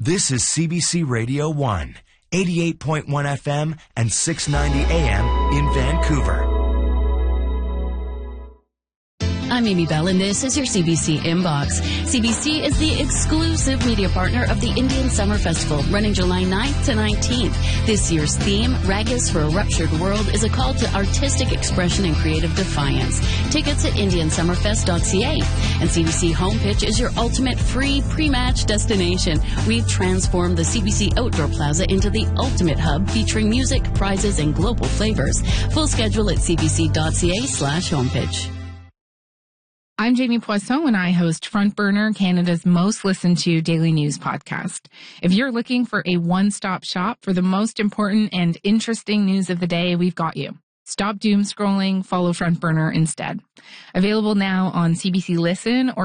This is CBC Radio 1, 88.1 FM and 690 AM in Vancouver. I'm Amy Bell, and this is your CBC Inbox. CBC is the exclusive media partner of the Indian Summer Festival, running July 9th to 19th. This year's theme, Ragas for a Ruptured World, is a call to artistic expression and creative defiance. Tickets at indiansummerfest.ca. And CBC Home Pitch is your ultimate free pre-match destination. We've transformed the CBC Outdoor Plaza into the ultimate hub, featuring music, prizes, and global flavors. Full schedule at cbc.ca/homepitch. I'm Jamie Poisson, and I host Front Burner, Canada's most listened to daily news podcast. If you're looking for a one-stop shop for the most important and interesting news of the day, we've got you. Stop doom scrolling, follow Front Burner instead. Available now on CBC Listen or